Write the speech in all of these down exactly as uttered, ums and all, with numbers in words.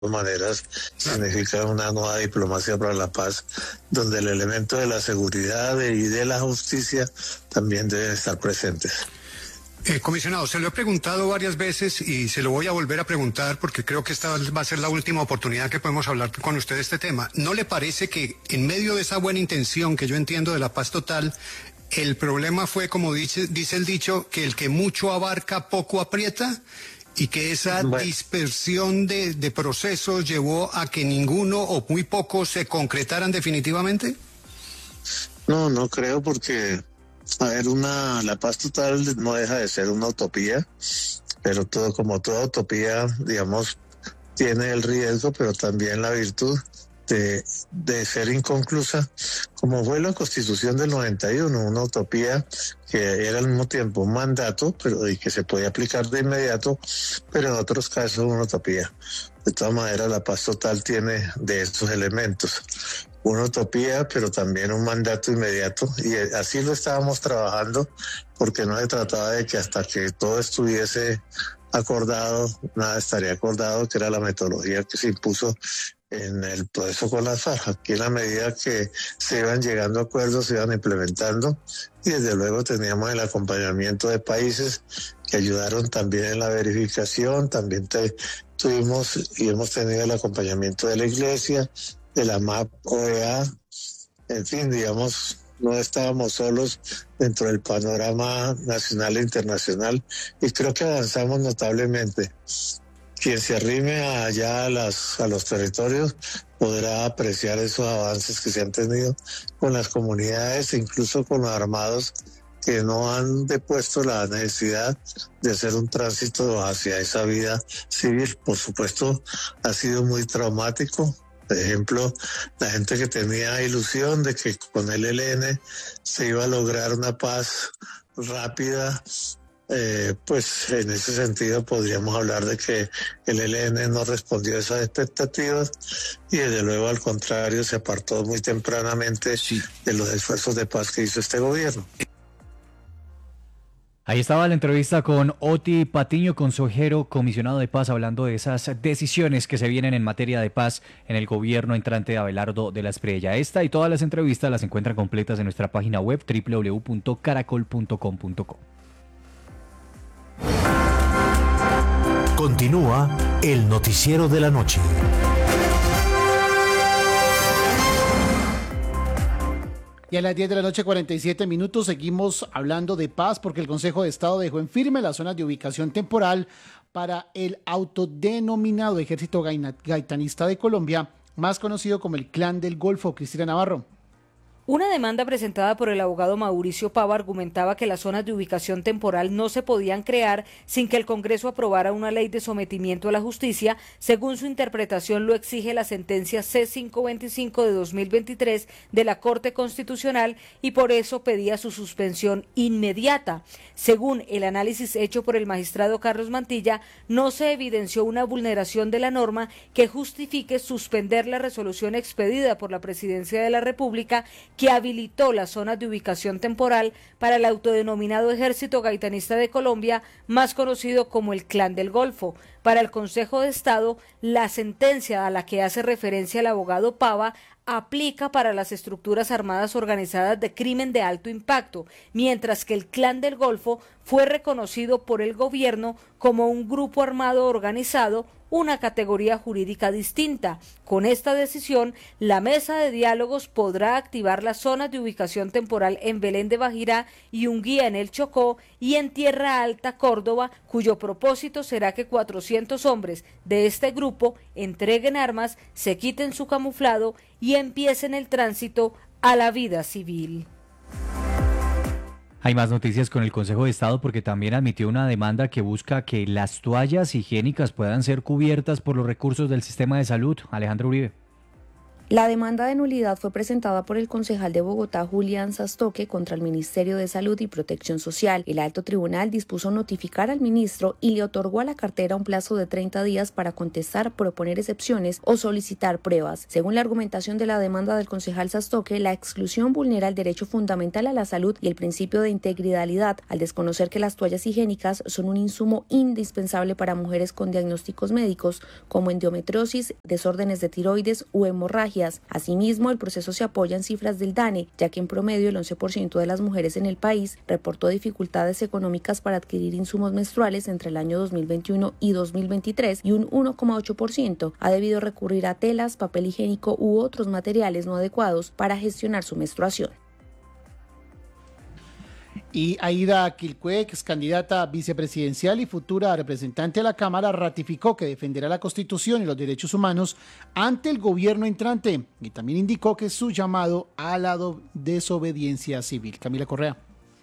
maneras significa una nueva diplomacia para la paz, donde el elemento de la seguridad y de la justicia también deben estar presentes. Eh, comisionado, se lo he preguntado varias veces y se lo voy a volver a preguntar porque creo que esta va a ser la última oportunidad que podemos hablar con usted de este tema. ¿No le parece que en medio de esa buena intención que yo entiendo de la paz total, el problema fue, como dice, dice el dicho, que el que mucho abarca poco aprieta, y que esa bueno. dispersión de, de procesos llevó a que ninguno o muy pocos se concretaran definitivamente? No, no creo, porque a ver, una la paz total no deja de ser una utopía, pero todo como toda utopía, digamos, tiene el riesgo, pero también la virtud de, de ser inconclusa, como fue la Constitución del noventa y uno, una utopía que era al mismo tiempo un mandato, pero y que se podía aplicar de inmediato, pero en otros casos una utopía. De todas maneras, la paz total tiene de estos elementos. Una utopía, pero también un mandato inmediato, y así lo estábamos trabajando, porque no se trataba de que hasta que todo estuviese acordado, nada estaría acordado, que era la metodología que se impuso en el proceso con las FARC. Aquí en la medida que se iban llegando a acuerdos, se iban implementando, y desde luego teníamos el acompañamiento de países que ayudaron también en la verificación, también te, tuvimos y hemos tenido el acompañamiento de la Iglesia, de la M A P, O E A, en fin, digamos, no estábamos solos dentro del panorama nacional e internacional, y creo que avanzamos notablemente. Quien se arrime allá a, las, a los territorios podrá apreciar esos avances que se han tenido con las comunidades e incluso con los armados, que no han depuesto la necesidad de hacer un tránsito hacia esa vida civil. Por supuesto, ha sido muy traumático. Por ejemplo, la gente que tenía ilusión de que con el E L N se iba a lograr una paz rápida, eh, pues en ese sentido podríamos hablar de que el E L N no respondió a esas expectativas, y desde luego al contrario se apartó muy tempranamente sí. de los esfuerzos de paz que hizo este gobierno. Ahí estaba la entrevista con Oti Patiño, consejero comisionado de paz, hablando de esas decisiones que se vienen en materia de paz en el gobierno entrante de Abelardo de la Espriella. Esta y todas las entrevistas las encuentran completas en nuestra página web doble u doble u doble u punto caracol punto com punto co. Continúa el noticiero de la noche. Y a las diez de la noche, cuarenta y siete minutos, seguimos hablando de paz, porque el Consejo de Estado dejó en firme las zonas de ubicación temporal para el autodenominado Ejército Gaitanista de Colombia, más conocido como el Clan del Golfo. Cristina Navarro. Una demanda presentada por el abogado Mauricio Pava argumentaba que las zonas de ubicación temporal no se podían crear sin que el Congreso aprobara una ley de sometimiento a la justicia, según su interpretación lo exige la sentencia C quinientos veinticinco de dos mil veintitrés de la Corte Constitucional, y por eso pedía su suspensión inmediata. Según el análisis hecho por el magistrado Carlos Mantilla, no se evidenció una vulneración de la norma que justifique suspender la resolución expedida por la Presidencia de la República, que habilitó las zonas de ubicación temporal para el autodenominado Ejército Gaitanista de Colombia, más conocido como el Clan del Golfo. Para el Consejo de Estado, la sentencia a la que hace referencia el abogado Pava aplica para las estructuras armadas organizadas de crimen de alto impacto, mientras que el Clan del Golfo fue reconocido por el gobierno como un grupo armado organizado, una categoría jurídica distinta. Con esta decisión, la mesa de diálogos podrá activar las zonas de ubicación temporal en Belén de Bajirá y Unguía en el Chocó y en Tierra Alta, Córdoba, cuyo propósito será que cuatrocientos hombres de este grupo entreguen armas, se quiten su camuflado y empiecen el tránsito a la vida civil. Hay más noticias con el Consejo de Estado, porque también admitió una demanda que busca que las toallas higiénicas puedan ser cubiertas por los recursos del sistema de salud. Alejandro Uribe. La demanda de nulidad fue presentada por el concejal de Bogotá, Julián Sastoque, contra el Ministerio de Salud y Protección Social. El alto tribunal dispuso notificar al ministro y le otorgó a la cartera un plazo de treinta días para contestar, proponer excepciones o solicitar pruebas. Según la argumentación de la demanda del concejal Sastoque, la exclusión vulnera el derecho fundamental a la salud y el principio de integridad, al desconocer que las toallas higiénicas son un insumo indispensable para mujeres con diagnósticos médicos como endometriosis, desórdenes de tiroides u hemorragia. Asimismo, el proceso se apoya en cifras del DANE, ya que en promedio el once por ciento de las mujeres en el país reportó dificultades económicas para adquirir insumos menstruales entre el año dos mil veintiuno y dos mil veintitrés y un uno coma ocho por ciento ha debido recurrir a telas, papel higiénico u otros materiales no adecuados para gestionar su menstruación. Y Aida Quilcue, ex candidata vicepresidencial y futura representante de la Cámara, ratificó que defenderá la Constitución y los derechos humanos ante el gobierno entrante y también indicó que es su llamado a la desobediencia civil. Camila Correa.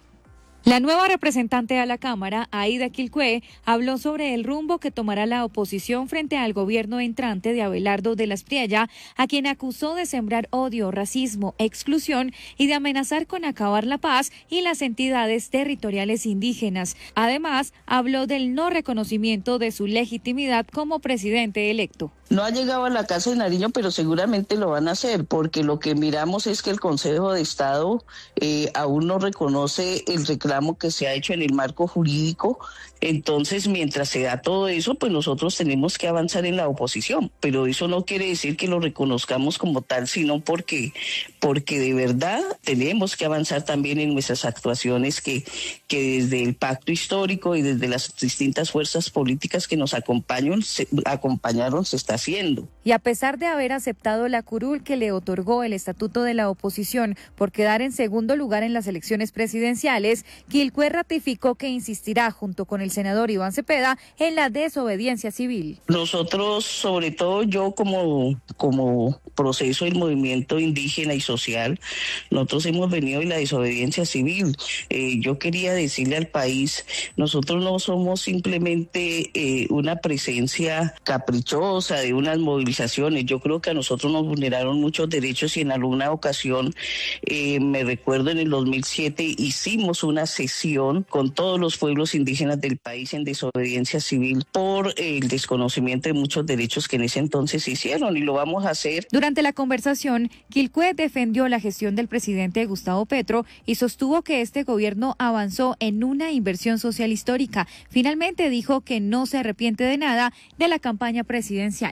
La nueva representante a la Cámara, Aida Quilcue, habló sobre el rumbo que tomará la oposición frente al gobierno entrante de Abelardo de las Priella, a quien acusó de sembrar odio, racismo, exclusión y de amenazar con acabar la paz y las entidades territoriales indígenas. Además, habló del no reconocimiento de su legitimidad como presidente electo. No ha llegado a la Casa de Nariño, pero seguramente lo van a hacer, porque lo que miramos es que el Consejo de Estado eh, aún no reconoce el reclamo que se ha hecho en el marco jurídico. Entonces, mientras se da todo eso, pues nosotros tenemos que avanzar en la oposición, pero eso no quiere decir que lo reconozcamos como tal, sino porque, porque de verdad tenemos que avanzar también en nuestras actuaciones que, que desde el pacto histórico y desde las distintas fuerzas políticas que nos acompañan, se, acompañaron se está haciendo. Y a pesar de haber aceptado la curul que le otorgó el estatuto de la oposición por quedar en segundo lugar en las elecciones presidenciales, Quilcue ratificó que insistirá junto con el senador Iván Cepeda en la desobediencia civil. Nosotros, sobre todo yo como, como proceso del movimiento indígena y social, nosotros hemos venido en la desobediencia civil. Eh, yo quería decirle al país, nosotros no somos simplemente eh, una presencia caprichosa de unas movilizaciones. Yo creo que a nosotros nos vulneraron muchos derechos y en alguna ocasión, eh, me recuerdo en el dos mil siete, hicimos una sesión con todos los pueblos indígenas del país en desobediencia civil por el desconocimiento de muchos derechos que en ese entonces se hicieron y lo vamos a hacer. Durante la conversación, Quilcue defendió la gestión del presidente Gustavo Petro y sostuvo que este gobierno avanzó en una inversión social histórica. Finalmente dijo que no se arrepiente de nada de la campaña presidencial.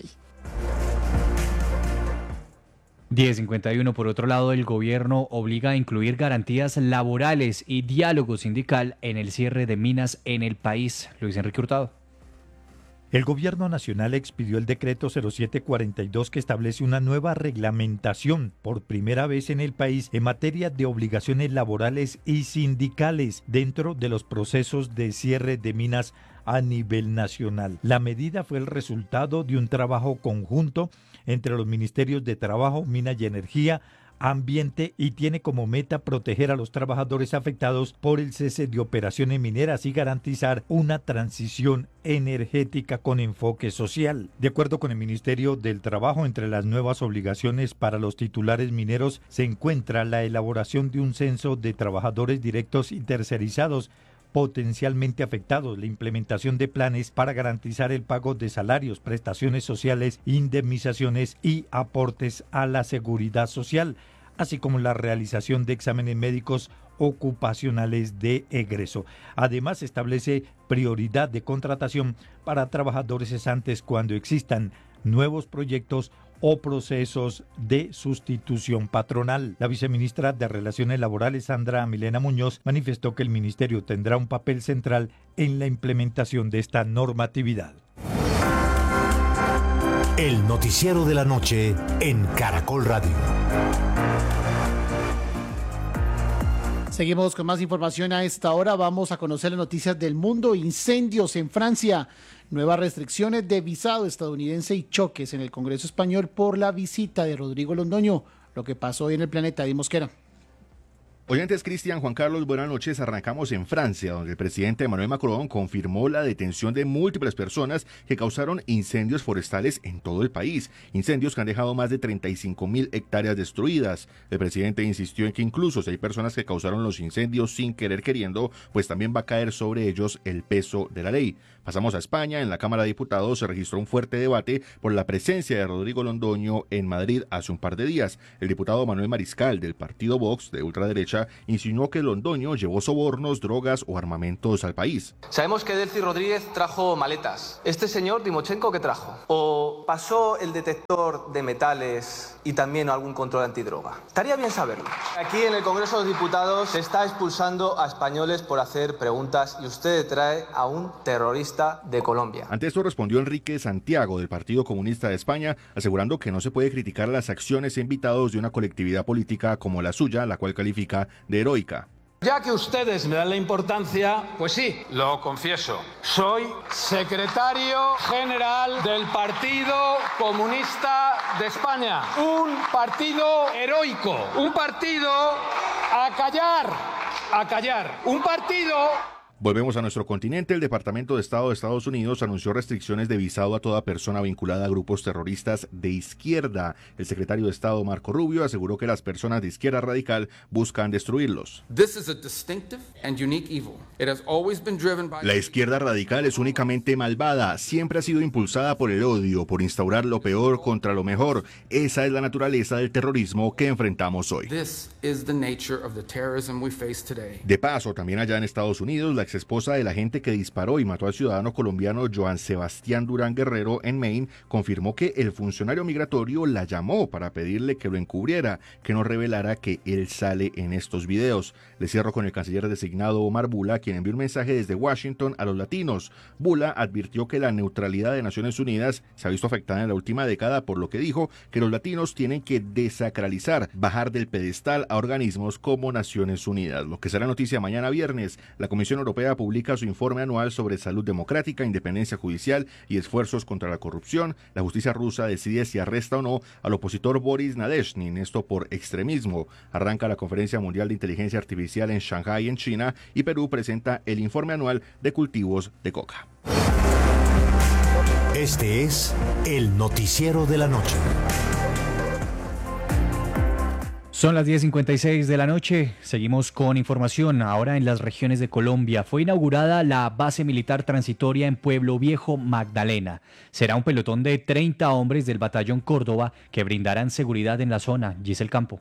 diez cincuenta y uno. Por otro lado, el gobierno obliga a incluir garantías laborales y diálogo sindical en el cierre de minas en el país. Luis Enrique Hurtado. El gobierno nacional expidió el decreto cero siete cuarenta y dos que establece una nueva reglamentación por primera vez en el país en materia de obligaciones laborales y sindicales dentro de los procesos de cierre de minas a nivel nacional. La medida fue el resultado de un trabajo conjunto entre los ministerios de Trabajo, Minas y Energía, Ambiente y tiene como meta proteger a los trabajadores afectados por el cese de operaciones mineras y garantizar una transición energética con enfoque social. De acuerdo con el Ministerio del Trabajo, entre las nuevas obligaciones para los titulares mineros se encuentra la elaboración de un censo de trabajadores directos y tercerizados potencialmente afectados, la implementación de planes para garantizar el pago de salarios, prestaciones sociales, indemnizaciones y aportes a la seguridad social, así como la realización de exámenes médicos ocupacionales de egreso. Además, establece prioridad de contratación para trabajadores cesantes cuando existan nuevos proyectos o procesos de sustitución patronal. La viceministra de Relaciones Laborales, Sandra Milena Muñoz, manifestó que el ministerio tendrá un papel central en la implementación de esta normatividad. El noticiero de la noche en Caracol Radio. Seguimos con más información a esta hora. Vamos a conocer las noticias del mundo. Incendios en Francia, nuevas restricciones de visado estadounidense y choques en el Congreso español por la visita de Rodrigo Londoño. Lo que pasó hoy en el planeta, Di Mosquera. Oyentes, Cristian, Juan Carlos, buenas noches. Arrancamos en Francia, donde el presidente Emmanuel Macron confirmó la detención de múltiples personas que causaron incendios forestales en todo el país. Incendios que han dejado más de treinta y cinco mil hectáreas destruidas. El presidente insistió en que incluso si hay personas que causaron los incendios sin querer queriendo, pues también va a caer sobre ellos el peso de la ley. Pasamos a España. En la Cámara de Diputados se registró un fuerte debate por la presencia de Rodrigo Londoño en Madrid hace un par de días. El diputado Manuel Mariscal, del partido Vox, de ultraderecha, insinuó que Londoño llevó sobornos, drogas o armamentos al país. Sabemos que Delcy Rodríguez trajo maletas. ¿Este señor Timochenko qué trajo? ¿O pasó el detector de metales y también algún control antidroga? Estaría bien saberlo. Aquí en el Congreso de los Diputados se está expulsando a españoles por hacer preguntas y usted trae a un terrorista de Colombia. Ante esto respondió Enrique Santiago, del Partido Comunista de España, asegurando que no se puede criticar las acciones e invitados de una colectividad política como la suya, la cual califica de heroica. Ya que ustedes me dan la importancia, pues sí, lo confieso. Soy secretario general del Partido Comunista de España. Un partido heroico, un partido a callar, a callar, un partido... Volvemos a nuestro continente. El Departamento de Estado de Estados Unidos anunció restricciones de visado a toda persona vinculada a grupos terroristas de izquierda. El secretario de Estado, Marco Rubio, aseguró que las personas de izquierda radical buscan destruirlos. La izquierda radical es únicamente malvada, siempre ha sido impulsada por el odio, por instaurar lo peor contra lo mejor. Esa es la naturaleza del terrorismo que enfrentamos hoy. De paso, también allá en Estados Unidos, la exesposa del agente que disparó y mató al ciudadano colombiano Joan Sebastián Durán Guerrero en Maine confirmó que el funcionario migratorio la llamó para pedirle que lo encubriera, que no revelara que él sale en estos videos. Le cierro con el canciller designado Omar Bula, quien envió un mensaje desde Washington a los latinos. Bula advirtió que la neutralidad de Naciones Unidas se ha visto afectada en la última década, por lo que dijo que los latinos tienen que desacralizar, bajar del pedestal a organismos como Naciones Unidas. Lo que será noticia mañana viernes, la Comisión Europea publica su informe anual sobre salud democrática, independencia judicial y esfuerzos contra la corrupción. La justicia rusa decide si arresta o no al opositor Boris Nadezhnin, esto por extremismo. Arranca la Conferencia Mundial de Inteligencia Artificial en Shanghái, en China, y Perú presenta el informe anual de cultivos de coca. Este es el noticiero de la noche. Son las diez cincuenta y seis de la noche. Seguimos con información. Ahora en las regiones de Colombia fue inaugurada la base militar transitoria en Pueblo Viejo, Magdalena. Será un pelotón de treinta hombres del batallón Córdoba que brindarán seguridad en la zona. Giselle Campo.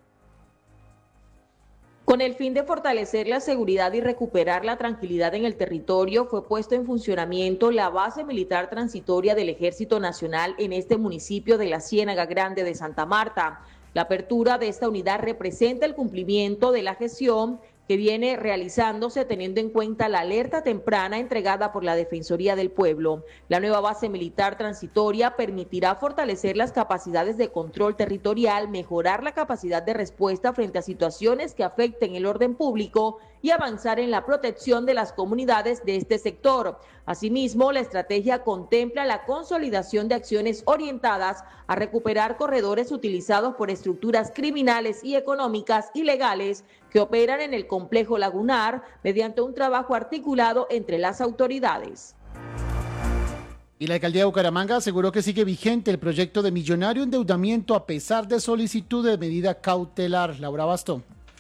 Con el fin de fortalecer la seguridad y recuperar la tranquilidad en el territorio, fue puesto en funcionamiento la base militar transitoria del Ejército Nacional en este municipio de la Ciénaga Grande de Santa Marta. La apertura de esta unidad representa el cumplimiento de la gestión que viene realizándose teniendo en cuenta la alerta temprana entregada por la Defensoría del Pueblo. La nueva base militar transitoria permitirá fortalecer las capacidades de control territorial, mejorar la capacidad de respuesta frente a situaciones que afecten el orden público y avanzar en la protección de las comunidades de este sector. Asimismo, la estrategia contempla la consolidación de acciones orientadas a recuperar corredores utilizados por estructuras criminales y económicas ilegales que operan en el complejo lagunar mediante un trabajo articulado entre las autoridades. Y la alcaldía de Bucaramanga aseguró que sigue vigente el proyecto de millonario endeudamiento a pesar de solicitud de medida cautelar. Laura Bastón.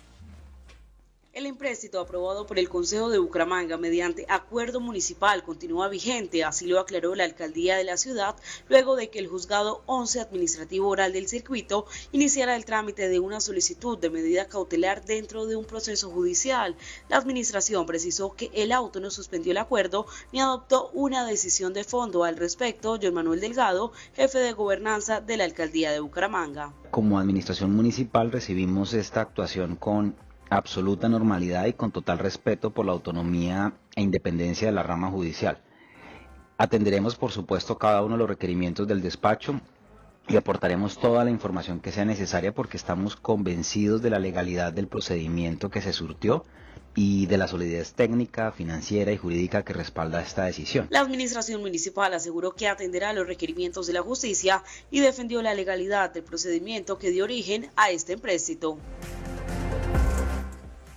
El empréstito aprobado por el Consejo de Bucaramanga mediante acuerdo municipal continúa vigente, así lo aclaró la alcaldía de la ciudad, luego de que el juzgado once administrativo oral del circuito iniciara el trámite de una solicitud de medida cautelar dentro de un proceso judicial. La administración precisó que el auto no suspendió el acuerdo ni adoptó una decisión de fondo al respecto. John Manuel Delgado, jefe de gobernanza de la alcaldía de Bucaramanga. Como administración municipal recibimos esta actuación con absoluta normalidad y con total respeto por la autonomía e independencia de la rama judicial. Atenderemos, por supuesto, cada uno de los requerimientos del despacho y aportaremos toda la información que sea necesaria porque estamos convencidos de la legalidad del procedimiento que se surtió y de la solidez técnica, financiera y jurídica que respalda esta decisión. La administración municipal aseguró que atenderá los requerimientos de la justicia y defendió la legalidad del procedimiento que dio origen a este empréstito.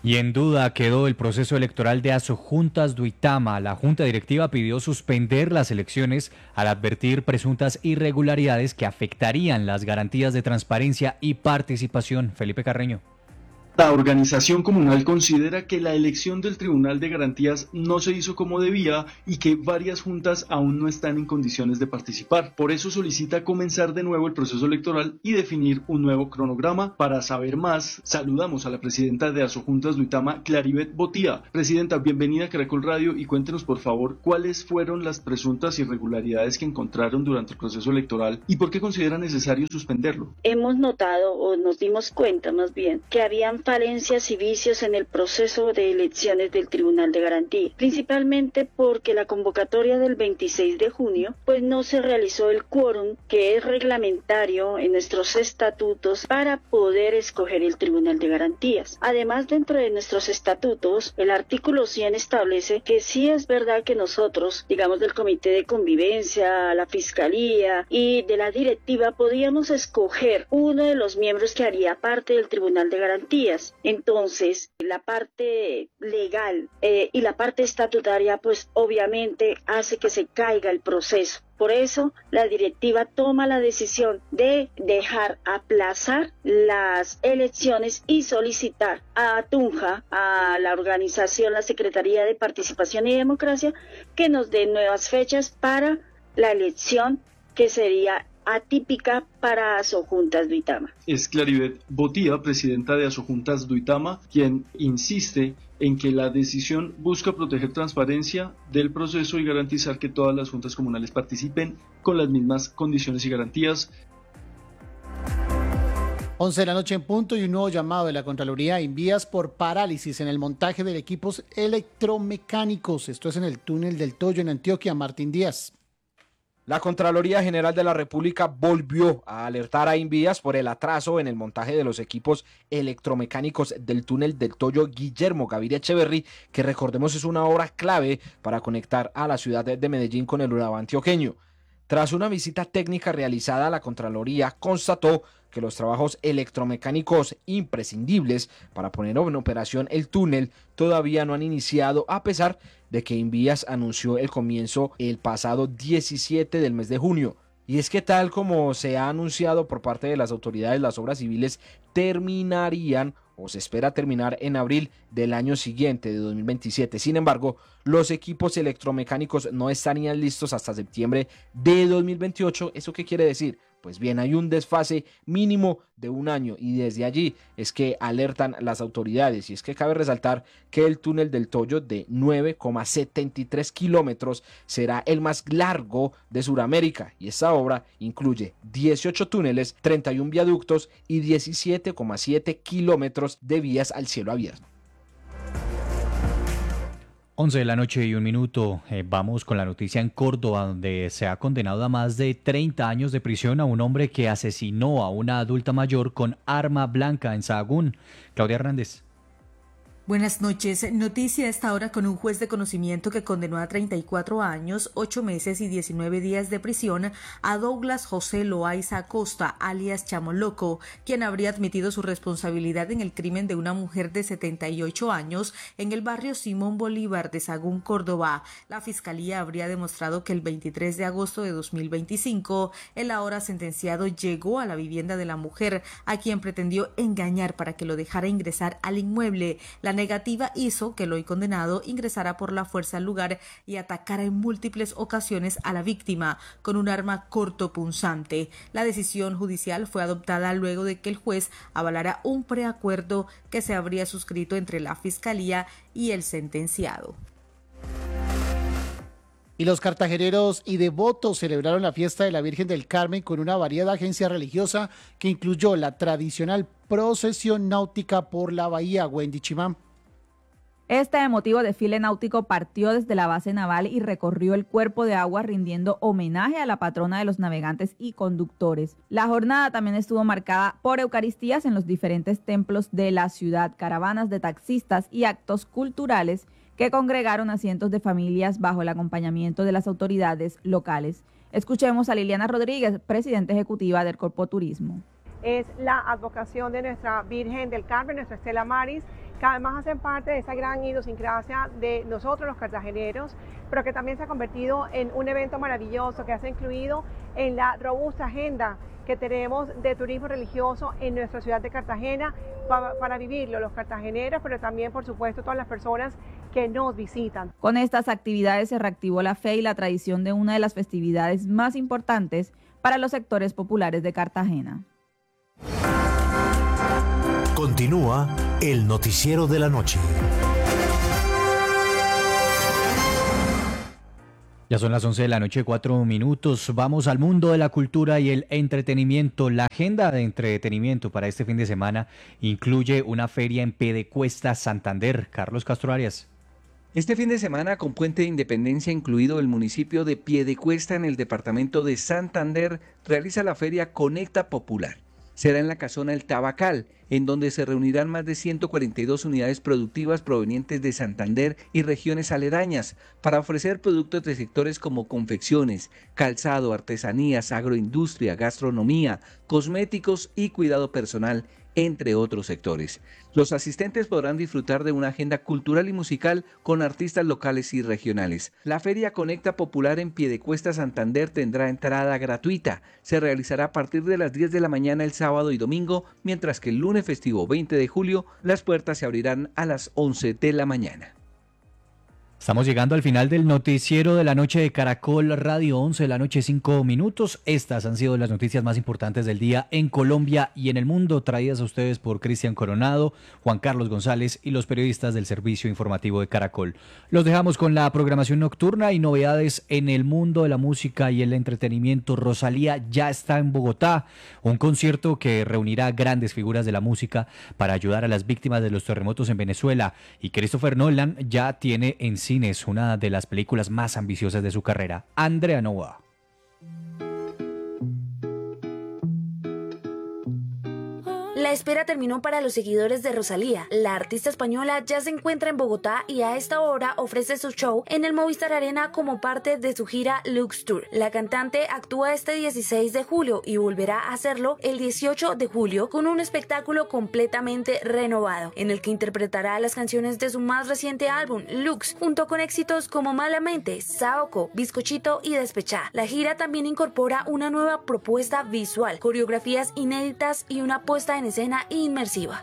Y en duda quedó el proceso electoral de Asojuntas Duitama. La Junta Directiva pidió suspender las elecciones al advertir presuntas irregularidades que afectarían las garantías de transparencia y participación. Felipe Carreño. La organización comunal considera que la elección del Tribunal de Garantías no se hizo como debía y que varias juntas aún no están en condiciones de participar. Por eso solicita comenzar de nuevo el proceso electoral y definir un nuevo cronograma. Para saber más, saludamos a la presidenta de Asojuntas Duitama, Claribet Botía. Presidenta, bienvenida a Caracol Radio y cuéntenos por favor cuáles fueron las presuntas irregularidades que encontraron durante el proceso electoral y por qué considera necesario suspenderlo. Hemos notado, o nos dimos cuenta más bien, que habían falencias y vicios en el proceso de elecciones del Tribunal de Garantía, principalmente porque la convocatoria del veintiséis de junio pues no se realizó el quórum que es reglamentario en nuestros estatutos para poder escoger el Tribunal de Garantías. Además, dentro de nuestros estatutos, el artículo cien establece que sí es verdad que nosotros, digamos del Comité de Convivencia, la Fiscalía y de la directiva, podíamos escoger uno de los miembros que haría parte del Tribunal de Garantías. Entonces, la parte legal eh, y la parte estatutaria, pues obviamente hace que se caiga el proceso. Por eso, la directiva toma la decisión de dejar aplazar las elecciones y solicitar a Tunja, a la organización, la Secretaría de Participación y Democracia, que nos dé nuevas fechas para la elección que sería atípica para Asojuntas Duitama. Es Claribet Botía, presidenta de Asojuntas Duitama, quien insiste en que la decisión busca proteger transparencia del proceso y garantizar que todas las juntas comunales participen con las mismas condiciones y garantías. once de la noche en punto y un nuevo llamado de la Contraloría en vías por parálisis en el montaje de equipos electromecánicos. Esto es en el túnel del Toyo en Antioquia. Martín Díaz. La Contraloría General de la República volvió a alertar a Invías por el atraso en el montaje de los equipos electromecánicos del túnel del Toyo Guillermo Gaviria Echeverry, que recordemos es una obra clave para conectar a la ciudad de Medellín con el Urabá antioqueño. Tras una visita técnica realizada, la Contraloría constató que los trabajos electromecánicos imprescindibles para poner en operación el túnel todavía no han iniciado, a pesar de que Invías anunció el comienzo el pasado diecisiete del mes de junio. Y es que tal como se ha anunciado por parte de las autoridades, las obras civiles terminarían o se espera terminar en abril del año siguiente, de dos mil veintisiete. Sin embargo, los equipos electromecánicos no estarían listos hasta septiembre de dos mil veintiocho. ¿Eso qué quiere decir? Pues bien, hay un desfase mínimo de un año y desde allí es que alertan las autoridades. Y es que cabe resaltar que el túnel del Toyo de nueve coma setenta y tres kilómetros será el más largo de Sudamérica y esta obra incluye dieciocho túneles, treinta y uno viaductos y diecisiete coma siete kilómetros de vías al cielo abierto. once de la noche y un minuto, eh, vamos con la noticia en Córdoba, donde se ha condenado a más de treinta años de prisión a un hombre que asesinó a una adulta mayor con arma blanca en Sahagún. Claudia Hernández. Buenas noches. Noticia a esta hora con un juez de conocimiento que condenó a treinta y cuatro años, ocho meses y diecinueve días de prisión a Douglas José Loaiza Acosta, alias Chamoloco, quien habría admitido su responsabilidad en el crimen de una mujer de setenta y ocho años en el barrio Simón Bolívar de Sahagún, Córdoba. La fiscalía habría demostrado que el veintitrés de agosto de dos mil veinticinco, el ahora sentenciado llegó a la vivienda de la mujer, a quien pretendió engañar para que lo dejara ingresar al inmueble. La negativa hizo que el hoy condenado ingresara por la fuerza al lugar y atacara en múltiples ocasiones a la víctima con un arma cortopunzante. La decisión judicial fue adoptada luego de que el juez avalara un preacuerdo que se habría suscrito entre la Fiscalía y el sentenciado. Y los cartageneros y devotos celebraron la fiesta de la Virgen del Carmen con una variada agencia religiosa que incluyó la tradicional procesión náutica por la bahía. Wendy Chimán. Este emotivo desfile náutico partió desde la base naval y recorrió el cuerpo de agua rindiendo homenaje a la patrona de los navegantes y conductores. La jornada también estuvo marcada por eucaristías en los diferentes templos de la ciudad, caravanas de taxistas y actos culturales que congregaron a cientos de familias bajo el acompañamiento de las autoridades locales. Escuchemos a Liliana Rodríguez, presidenta ejecutiva del Corpo Turismo. Es la advocación de nuestra Virgen del Carmen, nuestra Estela Maris, que además hacen parte de esa gran idiosincrasia de nosotros los cartageneros, pero que también se ha convertido en un evento maravilloso que se ha incluido en la robusta agenda que tenemos de turismo religioso en nuestra ciudad de Cartagena para, para vivirlo los cartageneros, pero también por supuesto todas las personas que nos visitan. Con estas actividades se reactivó la fe y la tradición de una de las festividades más importantes para los sectores populares de Cartagena. Continúa el noticiero de la noche. Ya son las once de la noche, cuatro minutos. Vamos al mundo de la cultura y el entretenimiento. La agenda de entretenimiento para este fin de semana incluye una feria en Piedecuesta, Santander. Carlos Castro Arias. Este fin de semana, con Puente de Independencia incluido, el municipio de Piedecuesta en el departamento de Santander realiza la feria Conecta Popular. Será en la casona El Tabacal, en donde se reunirán más de ciento cuarenta y dos unidades productivas provenientes de Santander y regiones aledañas para ofrecer productos de sectores como confecciones, calzado, artesanías, agroindustria, gastronomía, cosméticos y cuidado personal, entre otros sectores. Los asistentes podrán disfrutar de una agenda cultural y musical con artistas locales y regionales. La Feria Conecta Popular en Piedecuesta, Santander tendrá entrada gratuita. Se realizará a partir de las diez de la mañana el sábado y domingo, mientras que el lunes festivo veinte de julio las puertas se abrirán a las once de la mañana. Estamos llegando al final del noticiero de la noche de Caracol Radio, once de la noche, cinco minutos. Estas han sido las noticias más importantes del día en Colombia y en el mundo, traídas a ustedes por Cristian Coronado, Juan Carlos González y los periodistas del Servicio Informativo de Caracol. Los dejamos con la programación nocturna y novedades en el mundo de la música y el entretenimiento. Rosalía ya está en Bogotá, un concierto que reunirá grandes figuras de la música para ayudar a las víctimas de los terremotos en Venezuela. Y Christopher Nolan ya tiene en cines una de las películas más ambiciosas de su carrera, Andrea Noah. La espera terminó para los seguidores de Rosalía. La artista española ya se encuentra en Bogotá y a esta hora ofrece su show en el Movistar Arena como parte de su gira Lux Tour. La cantante actúa este dieciséis de julio y volverá a hacerlo el dieciocho de julio con un espectáculo completamente renovado, en el que interpretará las canciones de su más reciente álbum, Lux, junto con éxitos como Malamente, Saoko, Bizcochito y Despechá. La gira también incorpora una nueva propuesta visual, coreografías inéditas y una puesta en escena inmersiva.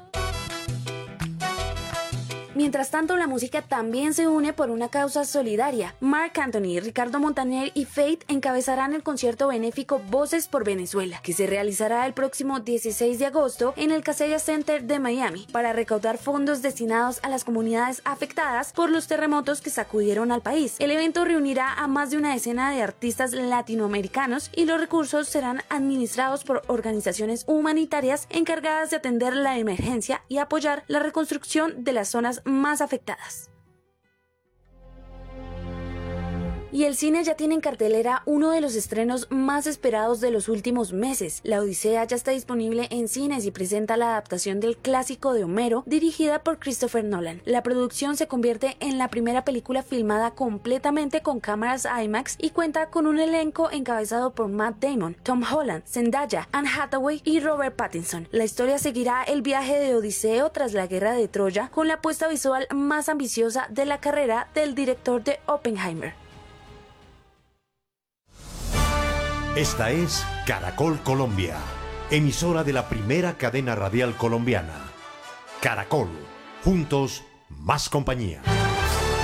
Mientras tanto, la música también se une por una causa solidaria. Marc Anthony, Ricardo Montaner y Faith encabezarán el concierto benéfico Voces por Venezuela, que se realizará el próximo dieciséis de agosto en el Casella Center de Miami, para recaudar fondos destinados a las comunidades afectadas por los terremotos que sacudieron al país. El evento reunirá a más de una decena de artistas latinoamericanos y los recursos serán administrados por organizaciones humanitarias encargadas de atender la emergencia y apoyar la reconstrucción de las zonas más afectadas. Y el cine ya tiene en cartelera uno de los estrenos más esperados de los últimos meses. La Odisea ya está disponible en cines y presenta la adaptación del clásico de Homero, dirigida por Christopher Nolan. La producción se convierte en la primera película filmada completamente con cámaras IMAX y cuenta con un elenco encabezado por Matt Damon, Tom Holland, Zendaya, Anne Hathaway y Robert Pattinson. La historia seguirá el viaje de Odiseo tras la guerra de Troya, con la apuesta visual más ambiciosa de la carrera del director de Oppenheimer. Esta es Caracol Colombia, emisora de la primera cadena radial colombiana. Caracol, juntos, más compañía.